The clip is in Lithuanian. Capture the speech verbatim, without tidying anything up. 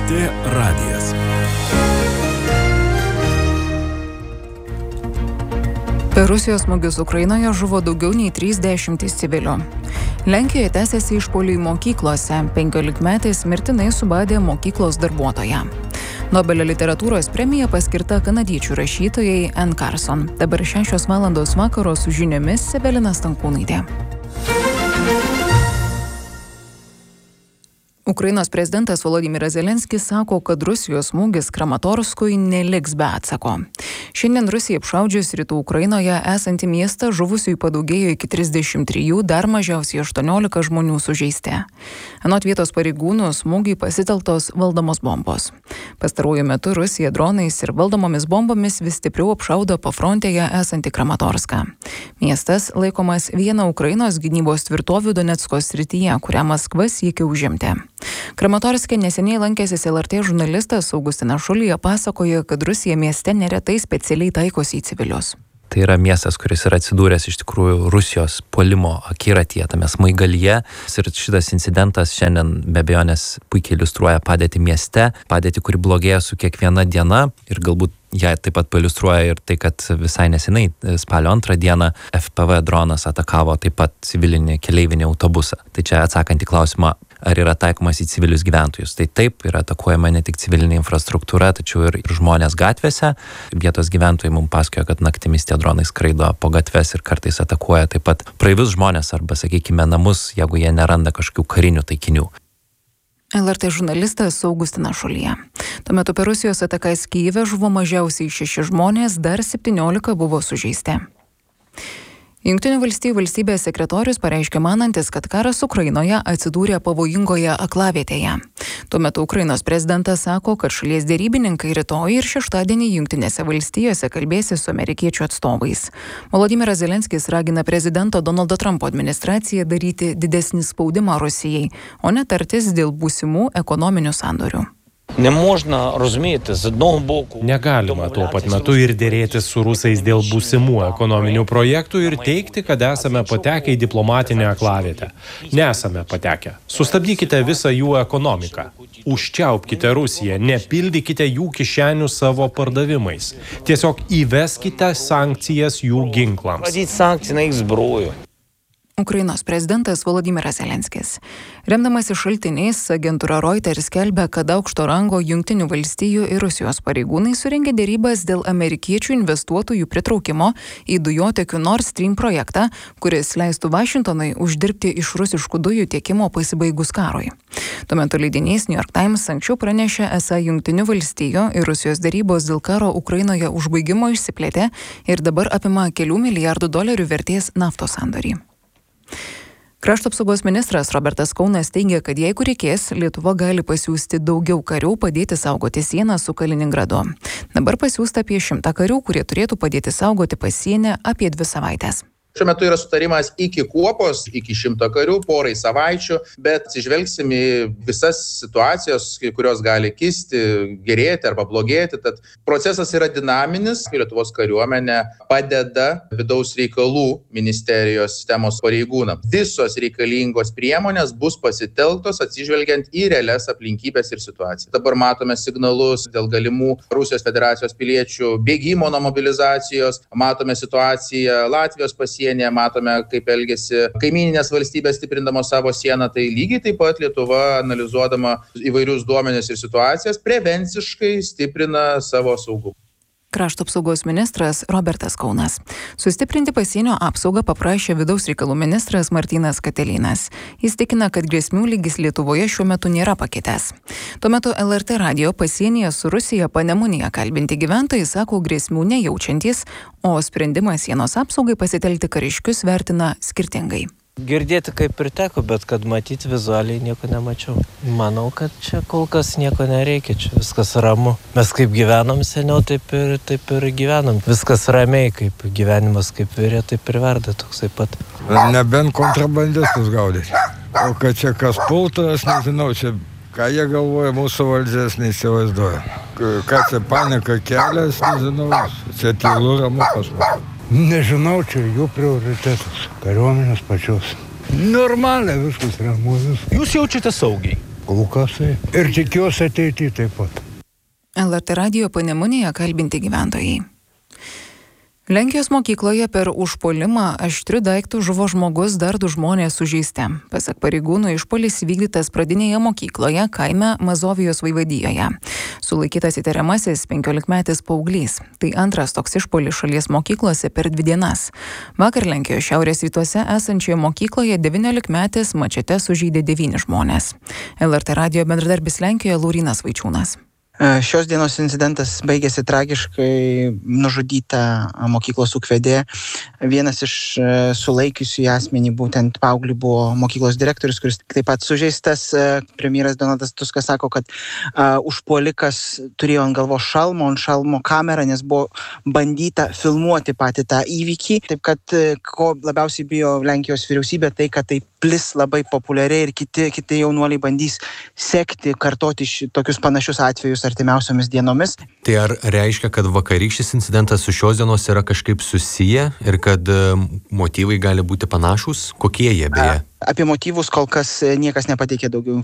T radijas. Per Rusijos smūgius Ukrainoje žuvo daugiau nei trys dešimtys civilių. Lenkijoje tęsiasi išpuoliai mokyklose. penkiolikmetis mirtinai subadė mokyklos darbuotoją. Nobelio literatūros premija paskirta kanadiečių rašytojai Anne Carson. Dabar šešios valandos vakaro su žiniomis Evelina Stankūnaitė. Ukrainos prezidentas Volodymyras Zelenskis sako, kad Rusijos smūgis Kramatorskui neliks be atsako. Šiandien Rusijai apšaudžius rytų Ukrainoje esantį miestą žuvusiųjų padaugėjo iki trisdešimt trijų, dar mažiausiai aštuoniolika žmonių sužeisti. Anot vietos pareigūnų, smūgiai pasitelktos valdomos bombos. Pastaruoju metu Rusija dronais ir valdomomis bombomis vis stipriau apšaudo pafrontėje esantį Kramatorską. Miestas laikomas viena Ukrainos gynybos tvirtovių Donecko srityje, kurią Maskva siekia užimti. Kramatorske neseniai lankęsis L R T žurnalistas Augustinas Šulija pasakoja, kad Rusija mieste neretai specialiai taikosi į civilius. Tai yra miestas, kuris yra atsidūręs iš tikrųjų Rusijos puolimo akiratyje, tame smaigalyje. Ir šitas incidentas šiandien be abejonės puikiai iliustruoja padėtį mieste, padėtį, kuri blogėja su kiekviena diena. Ir galbūt ją taip pat pailiustruoja ir tai, kad visai nesenai, spalio antrą dieną, F P V dronas atakavo taip pat civilinį keleivinį autobusą. Tai čia atsakant į klausimą, ar yra taikomas į civilius gyventojus. Tai taip, yra atakuojama ne tik civilinė infrastruktūra, tačiau ir žmonės gatvėse. Vietos gyventojai mums pasakojo, kad naktimis tie dronai skraido po gatves ir kartais atakuoja taip pat praeivius žmonės arba, sakykime, namus, jeigu jie neranda kažkokių karinių taikinių. L R T žurnalistas Augustinas Šulija. Tuo metu per Rusijos atakas Kyjive žuvo mažiausiai šeši žmonės, dar septyniolika buvo sužeisti. Jungtinių valstijų valstybės sekretorius pareiškė manantis, kad karas Ukrainoje atsidūrė pavojingoje aklavietėje. Tuo metu Ukrainos prezidentas sako, kad šalies derybininkai rytoj ir šeštadienį Jungtinėse valstijose kalbėsi su amerikiečių atstovais. Volodymyras Zelenskis ragina prezidento Donaldo Trumpo administraciją daryti didesnį spaudimą Rusijai, o ne tartis dėl būsimų ekonominių sandorių. Negalima tuo pat metu ir dėrėtis su rusais dėl būsimų ekonominių projektų ir teigti, kad esame patekę į diplomatinę aklavietę. Nesame patekę. Sustabdykite visą jų ekonomiką. Užčiaupkite Rusiją, nepildykite jų kišenių savo pardavimais. Tiesiog įveskite sankcijas jų ginklams. Ukrainos prezidentas Volodymyras Zelenskis. Remdamasi šaltiniais, agentūra Reuters skelbia, kad aukšto rango Jungtinių valstijų ir Rusijos pareigūnai surengė dėrybas dėl amerikiečių investuotojų pritraukimo į dujotiekių Nord Stream projektą, kuris leistų Vašingtonui uždirbti iš rusiškų dujų tiekimo pasibaigus karui. Tuo metu leidinys New York Times anksčiau pranešė, esą Jungtinių valstijų ir Rusijos dėrybos dėl karo Ukrainoje užbaigimo išsiplėtė ir dabar apima kelių milijardų dolerių vertės naftos sandorį. Krašto apsaugos ministras Robertas Kaunas teigia, kad jeigu reikės, Lietuva gali pasiųsti daugiau karių padėti saugoti sieną su Kaliningradu. Dabar pasiųsta apie šimtą karių, kurie turėtų padėti saugoti pasienį apie dvi savaitės. Šiuo metu yra sutarimas iki kuopos, iki šimto karių, porai savaičių, bet atsižvelgsim į visas situacijos, kurios gali kisti, gerėti arba blogėti. Tad procesas yra dinaminis. Lietuvos kariuomenė padeda vidaus reikalų ministerijos sistemos pareigūnams. Visos reikalingos priemonės bus pasitelktos atsižvelgiant į realias aplinkybės ir situaciją. Dabar matome signalus dėl galimų Rusijos federacijos piliečių bėgimo nuo mobilizacijos, matome situaciją Latvijos pasienyje. Matome, kaip elgesi kaimyninės valstybės stiprindamos savo sieną, tai lygiai taip pat Lietuva, analizuodama įvairius duomenis ir situacijas, prevenciškai stiprina savo saugumą. Krašto apsaugos ministras Robertas Kaunas. Sustiprinti pasienio apsaugą paprašė vidaus reikalų ministras Martynas Katilinas. Jis tikina, kad grėsmių lygis Lietuvoje šiuo metu nėra pakitęs. Tuo metu L R T radijo pasienyje su Rusija Panemunėje kalbinti gyventojai sako grėsmių nejaučiantys, o sprendimą sienos apsaugai pasitelkti kariškius vertina skirtingai. Girdėti kaip ir teko, bet kad matyti vizualiai nieko nemačiau. Manau, kad čia kol kas nieko nereikia, čia viskas ramu. Mes kaip gyvenom seniau, taip ir, taip ir gyvenom. Viskas ramiai, kaip gyvenimas kaip virė, taip ir verda toksai pat. Nebent kontrabandistus gaudyti. O kad čia kas pultų, aš nežinau, čia ką jie galvoja, mūsų valdžias neįsivaizduoja. Ką čia panika kelias, nežinau, čia tylu ramu pas mus. Nežinau, čia jų prioritetas, kariuomenės pačios. Normaliai viskas ramu. Jūs jaučiate saugiai? Kol kas ir tikiuosi ateity taip pat. L R T radijo Panemunėje kalbinti gyventojai. Lenkijos mokykloje per užpuolimą aštriu daiktu žuvo žmogus, dar du žmonės sužeisti. Pasak pareigūnų, išpuolis įvykdytas pradinėje mokykloje kaime Mazovijos vaivadijoje. Sulaikytas įtariamasis penkiolikmetis paauglys. Tai antras toks išpuolis šalies mokyklose per dvi dienas. Vakar Lenkijos šiaurės rytuose esančioje mokykloje devyniolikmetis mačete sužeidė devynis žmonės. L R T radijo bendradarbis Lenkijoje Laurynas Vaičiūnas. Šios dienos incidentas baigėsi tragiškai, nužudyta mokyklos ūkvedė. Vienas iš sulaikiusių asmenį, būtent paauglį, buvo mokyklos direktorius, kuris taip pat sužeistas. Premjeras Donaldas Tuskas sako, kad uh, užpuolikas turėjo ant galvos šalmo, ant šalmo kamerą, nes buvo bandyta filmuoti patį tą įvykį. Taip kad, ko labiausiai bijo Lenkijos vyriausybė, tai kad tai plis labai populiariai ir kiti, kiti jaunuoliai bandys sekti, kartoti tokius panašius atvejus artimiausiomis dienomis. Tai ar reiškia, kad vakarykštis incidentas su šios dienos yra kažkaip susiję ir kad motyvai gali būti panašūs? Kokie jie beje? Apie motyvus kol kas niekas nepateikė daugiau